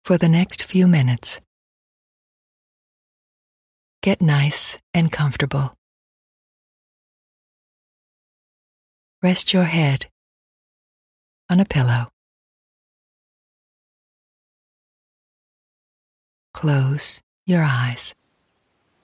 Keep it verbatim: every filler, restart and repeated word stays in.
For the next few minutes, get nice and comfortable. Rest your head on a pillow. Close your eyes.